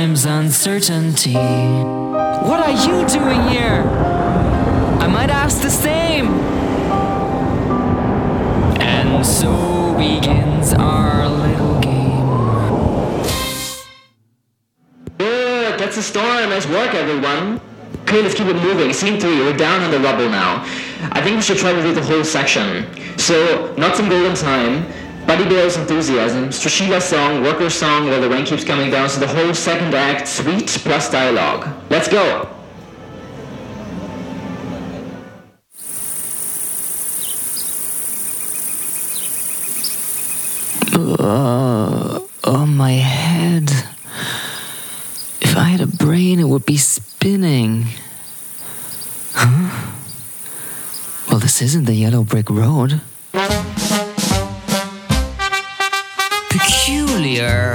Uncertainty. What are you doing here? I might ask the same. And so begins our little game. Good, that's the storm. Nice work, everyone. Okay, let's keep it moving. Scene 3, we're down on the rubble now. I think we should try to do the whole section. So, Not Some Golden Time, Buddy Bear's Enthusiasm, Strashila's song, Worker's song while the rain keeps coming down, so the whole second act, sweet plus dialogue. Let's go! Oh, my head. If I had a brain, it would be spinning. Huh? Well, this isn't the yellow brick road. Peculiar.